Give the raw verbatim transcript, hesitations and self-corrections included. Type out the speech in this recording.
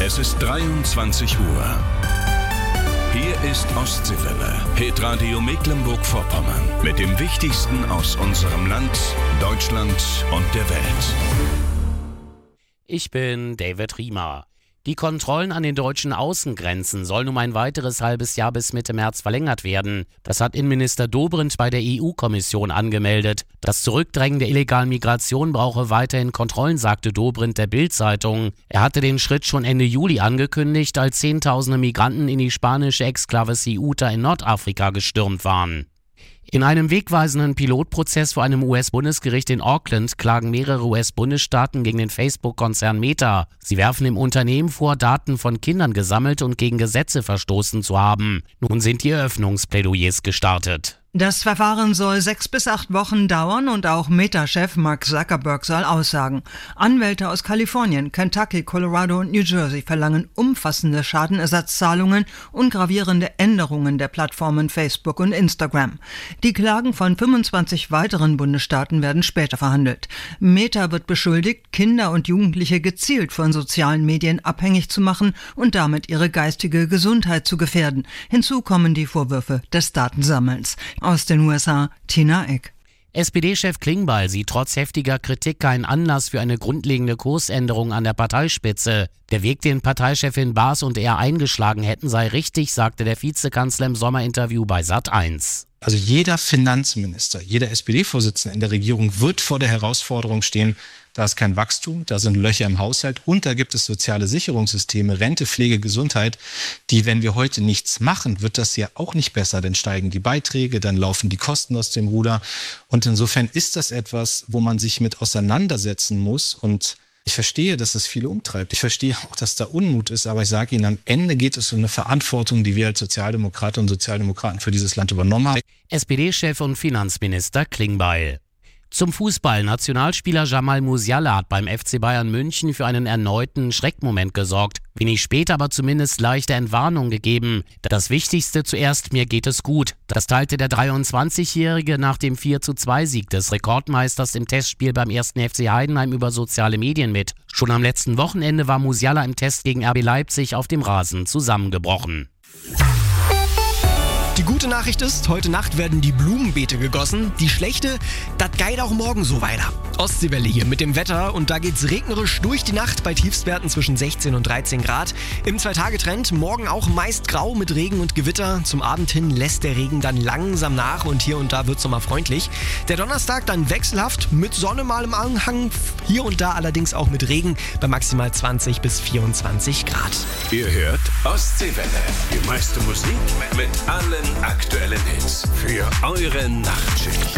Es ist dreiundzwanzig Uhr. Hier ist Ostseewelle, Hitradio Mecklenburg-Vorpommern, mit dem Wichtigsten aus unserem Land, Deutschland und der Welt. Ich bin David Riemer. Die Kontrollen an den deutschen Außengrenzen sollen um ein weiteres halbes Jahr bis Mitte März verlängert werden. Das hat Innenminister Dobrindt bei der E U-Kommission angemeldet. Das Zurückdrängen der illegalen Migration brauche weiterhin Kontrollen, sagte Dobrindt der Bild-Zeitung. Er hatte den Schritt schon Ende Juli angekündigt, als Zehntausende Migranten in die spanische Exklave Ceuta in Nordafrika gestürmt waren. In einem wegweisenden Pilotprozess vor einem U S-Bundesgericht in Auckland klagen mehrere U S-Bundesstaaten gegen den Facebook-Konzern Meta. Sie werfen dem Unternehmen vor, Daten von Kindern gesammelt und gegen Gesetze verstoßen zu haben. Nun sind die Eröffnungsplädoyers gestartet. Das Verfahren soll sechs bis acht Wochen dauern und auch Meta-Chef Mark Zuckerberg soll aussagen. Anwälte aus Kalifornien, Kentucky, Colorado und New Jersey verlangen umfassende Schadenersatzzahlungen und gravierende Änderungen der Plattformen Facebook und Instagram. Die Klagen von fünfundzwanzig weiteren Bundesstaaten werden später verhandelt. Meta wird beschuldigt, Kinder und Jugendliche gezielt von sozialen Medien abhängig zu machen und damit ihre geistige Gesundheit zu gefährden. Hinzu kommen die Vorwürfe des Datensammelns. Aus den U S A, Tina Eck. S P D-Chef Klingbeil sieht trotz heftiger Kritik keinen Anlass für eine grundlegende Kursänderung an der Parteispitze. Der Weg, den Parteichefin Baas und er eingeschlagen hätten, sei richtig, sagte der Vizekanzler im Sommerinterview bei Sat eins. Also jeder Finanzminister, jeder S P D-Vorsitzende in der Regierung wird vor der Herausforderung stehen, da ist kein Wachstum, da sind Löcher im Haushalt und da gibt es soziale Sicherungssysteme, Rente, Pflege, Gesundheit, die, wenn wir heute nichts machen, wird das ja auch nicht besser. Dann steigen die Beiträge, dann laufen die Kosten aus dem Ruder. Und insofern ist das etwas, wo man sich mit auseinandersetzen muss. Und ich verstehe, dass es viele umtreibt. Ich verstehe auch, dass da Unmut ist. Aber ich sage Ihnen, am Ende geht es um eine Verantwortung, die wir als Sozialdemokratinnen und Sozialdemokraten für dieses Land übernommen haben. S P D-Chef und Finanzminister Klingbeil. Zum Fußball. Nationalspieler Jamal Musiala hat beim F C Bayern München für einen erneuten Schreckmoment gesorgt. Wenig später aber zumindest leichte Entwarnung gegeben. Das Wichtigste zuerst, mir geht es gut. Das teilte der dreiundzwanzigjährige nach dem vier zu zwei Sieg des Rekordmeisters im Testspiel beim ersten F C Heidenheim über soziale Medien mit. Schon am letzten Wochenende war Musiala im Test gegen R B Leipzig auf dem Rasen zusammengebrochen. Die gute Nachricht ist, heute Nacht werden die Blumenbeete gegossen. Die schlechte, das geht auch morgen so weiter. Ostseewelle hier mit dem Wetter und da geht's regnerisch durch die Nacht bei Tiefstwerten zwischen sechzehn und dreizehn Grad. Im Zwei-Tage-Trend morgen auch meist grau mit Regen und Gewitter. Zum Abend hin lässt der Regen dann langsam nach und hier und da wird's nochmal freundlich. Der Donnerstag dann wechselhaft mit Sonne mal im Anhang, hier und da allerdings auch mit Regen bei maximal zwanzig bis vierundzwanzig Grad. Ihr hört Ostseewelle, die meiste Musik mit allen aktuellen Hits für eure Nachtschicht.